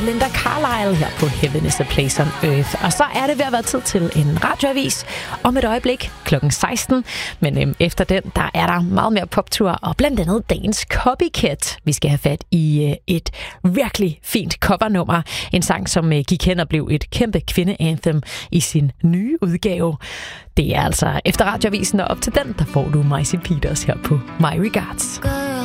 Belinda Carlisle her på Heaven is a Place on Earth. Og så er det ved at være tid til en radioavis om et øjeblik klokken 16. Men efter den, der er der meget mere poptur og blandt andet dagens Copycat. Vi skal have fat i et virkelig fint covernummer. En sang, som gik hen og blev et kæmpe kvindeanthem i sin nye udgave. Det er altså efter radioavisen, og op til den, der får du Maisie Peters her på My Regards.